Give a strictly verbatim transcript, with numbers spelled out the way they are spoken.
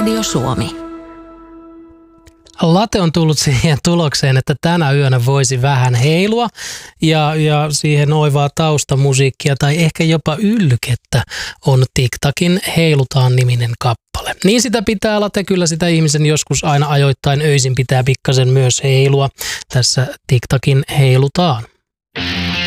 Radio Suomi. Late on tullut siihen tulokseen, että tänä yönä voisi vähän heilua ja, ja siihen oivaa taustamusiikkia tai ehkä jopa ylkettä on TikTakin Heilutaan -niminen kappale. Niin sitä pitää Late, kyllä sitä ihmisen joskus aina ajoittain öisin pitää pikkasen myös heilua. Tässä TikTakin Heilutaan.